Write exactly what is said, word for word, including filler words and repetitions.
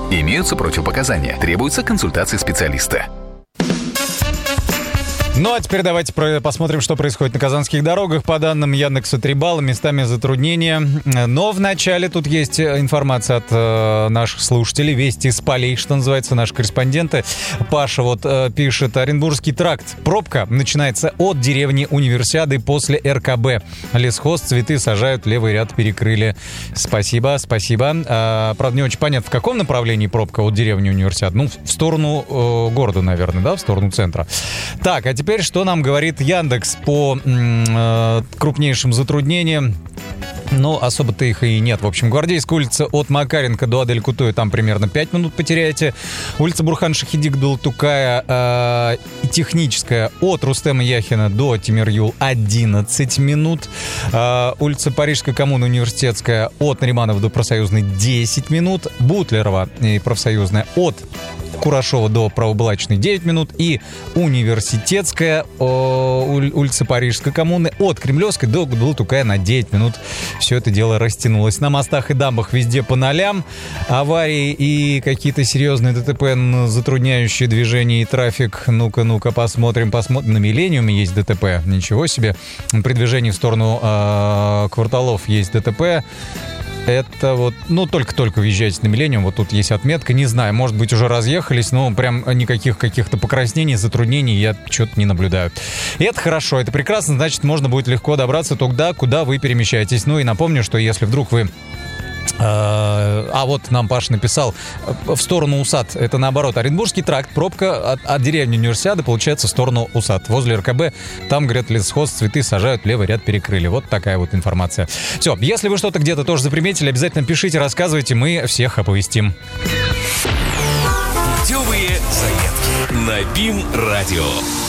Имеются противопоказания. Требуется консультация специалиста. Ну, а теперь давайте про- посмотрим, что происходит на казанских дорогах. По данным Яндекса, три балла, местами затруднения. Но вначале тут есть информация от э, наших слушателей. Вести с полей, что называется, наши корреспонденты. Паша вот э, пишет: Оренбургский тракт. Пробка начинается от деревни Универсиады после эр ка бэ. Лесхоз, цветы сажают, левый ряд перекрыли. Спасибо, спасибо. А, правда, не очень понятно, в каком направлении пробка от деревни Универсиады. Ну, в сторону э, города, наверное, да, в сторону центра. Так, а теперь Теперь что нам говорит Яндекс по э, крупнейшим затруднениям? Ну, особо-то их и нет. В общем, Гвардейская улица от Макаренко до Адель-Кутуя, там примерно пять минут потеряете. Улица Бурхан-Шахидик до Латукая э, и Техническая от Рустема Яхина до Тимир-Юл одиннадцать минут. Э, улица Парижская коммуна Университетская от Нариманова до Профсоюзной десять минут. Бутлерова и Профсоюзная от Курашова до Правобалачной девять минут. И Университетская, э, улица Парижской коммуны от Кремлевской до Латукая на девять минут. Все это дело растянулось. На мостах и дамбах везде по нолям. Аварии и какие-то серьезные дэ тэ пэ, затрудняющие движение и трафик. Ну-ка, ну-ка, посмотрим, посмотрим. На Миллениуме есть дэ тэ пэ. Ничего себе. При движении в сторону э, кварталов есть дэ тэ пэ. Это вот, ну, только-только въезжаете на Миллениум, вот тут есть отметка, не знаю, может быть, уже разъехались, но прям никаких каких-то покраснений, затруднений я что-то не наблюдаю. И это хорошо, это прекрасно, значит, можно будет легко добраться туда, куда вы перемещаетесь. Ну и напомню, что если вдруг вы... А вот нам Паша написал в сторону УСАД. Это наоборот. Оренбургский тракт, пробка от, от деревни Универсиады, получается, в сторону УСАД. Возле эр ка бэ. Там, говорят, лесхоз, цветы сажают, левый ряд перекрыли. Вот такая вот информация. Все, если вы что-то где-то тоже заприметили, обязательно пишите, рассказывайте, мы всех оповестим. Путевые заметки на БИМ-радио.